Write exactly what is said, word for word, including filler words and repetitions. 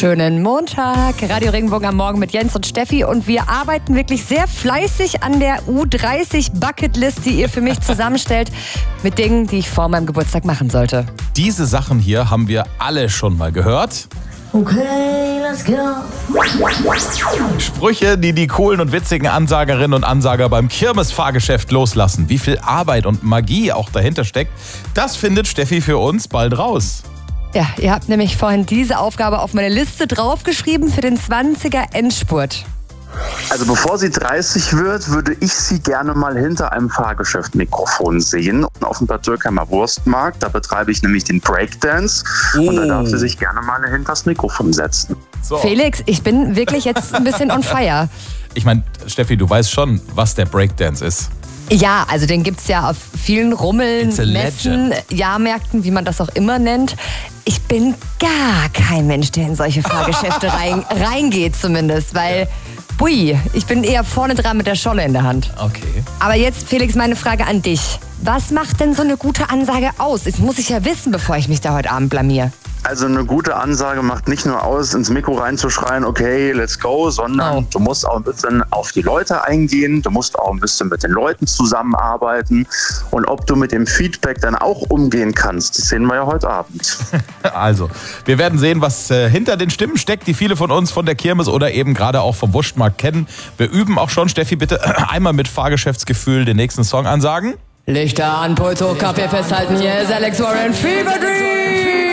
Schönen Montag. Radio Regenbogen am Morgen mit Jens und Steffi. Und wir arbeiten wirklich sehr fleißig an der U dreißig Bucketlist, die ihr für mich zusammenstellt, mit Dingen, die ich vor meinem Geburtstag machen sollte. Diese Sachen hier haben wir alle schon mal gehört. Okay, let's go. Sprüche, die die coolen und witzigen Ansagerinnen und Ansager beim Kirmesfahrgeschäft loslassen. Wie viel Arbeit und Magie auch dahinter steckt, das findet Steffi für uns bald raus. Ja, ihr habt nämlich vorhin diese Aufgabe auf meine Liste draufgeschrieben für den zwanziger Endspurt. Also bevor sie dreißig wird, würde ich sie gerne mal hinter einem Fahrgeschäft-Mikrofon sehen. Auf dem Bad Dürkheimer Wurstmarkt, da betreibe ich nämlich den Breakdance. Oh. Und da darf sie sich gerne mal hinters Mikrofon setzen. So. Felix, ich bin wirklich jetzt ein bisschen on fire. Ich meine, Steffi, du weißt schon, was der Breakdance ist. Ja, also den gibt's ja auf vielen Rummeln, Messen, Jahrmärkten, wie man das auch immer nennt. Ich bin gar kein Mensch, der in solche Fahrgeschäfte rein, reingeht zumindest, weil, bui, ich bin eher vorne dran mit der Scholle in der Hand. Okay. Aber jetzt, Felix, meine Frage an dich. Was macht denn so eine gute Ansage aus? Das muss ich ja wissen, bevor ich mich da heute Abend blamier. Also eine gute Ansage macht nicht nur aus, ins Mikro reinzuschreien, okay, let's go, sondern oh. du musst auch ein bisschen auf die Leute eingehen, du musst auch ein bisschen mit den Leuten zusammenarbeiten und ob du mit dem Feedback dann auch umgehen kannst, das sehen wir ja heute Abend. Also, wir werden sehen, was äh, hinter den Stimmen steckt, die viele von uns von der Kirmes oder eben gerade auch vom Wurstmarkt kennen. Wir üben auch schon. Steffi, bitte äh, einmal mit Fahrgeschäftsgefühl den nächsten Song ansagen. Lichter an, Puls hoch, Kaffee festhalten, yes, Alex Warren, Fever Dream!